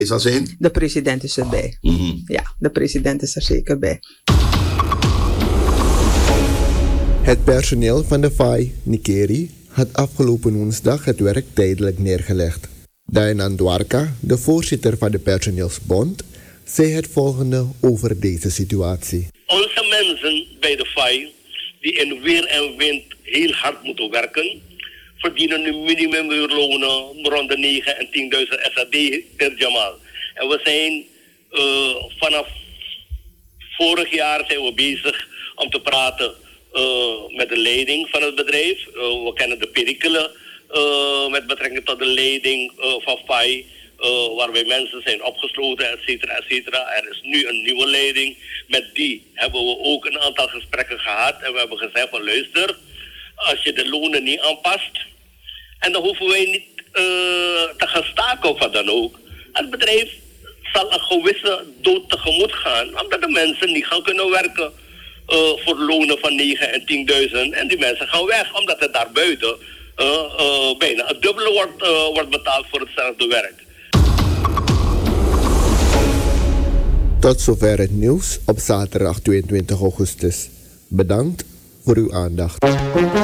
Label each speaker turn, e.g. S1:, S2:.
S1: Is dat zin?
S2: De president is erbij. Ja, de president is er zeker bij.
S3: Het personeel van de FAI Nikeri had afgelopen woensdag het werk tijdelijk neergelegd. Dayanan Dwarka, de voorzitter van de personeelsbond, zei het volgende over deze situatie.
S4: Onze mensen bij de FAI, die in weer en wind heel hard moeten werken, verdienen nu minimumuurlonen rond de 9 en 10.000 SAD per jamal. En we zijn vanaf vorig jaar zijn we bezig om te praten met de leiding van het bedrijf. We kennen de perikelen met betrekking tot de leiding van FAI, waarbij mensen zijn opgesloten, et cetera, et cetera. Er is nu een nieuwe leiding. Met die hebben we ook een aantal gesprekken gehad. En we hebben gezegd van luister, als je de lonen niet aanpast, en dan hoeven wij niet te gaan staken of wat dan ook. Het bedrijf zal een gewisse dood tegemoet gaan, omdat de mensen niet gaan kunnen werken voor lonen van 9 en 10.000. En die mensen gaan weg, omdat het daarbuiten bijna het dubbele wordt betaald voor hetzelfde werk.
S3: Tot zover het nieuws op zaterdag 22 augustus. Bedankt voor uw aandacht.